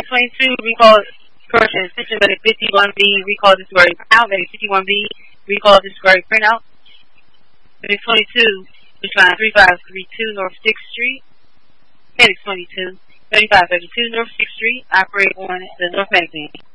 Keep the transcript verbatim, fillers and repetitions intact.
Medic twenty-two, recall correction, extension Medic fifty-one B, recall discovery printout. Medic fifty-one B, recall discovery printout. Medic twenty-two, respond three five three two North sixth Street. Medic twenty-two, thirty-five thirty-two North sixth Street, operate on the North Medic.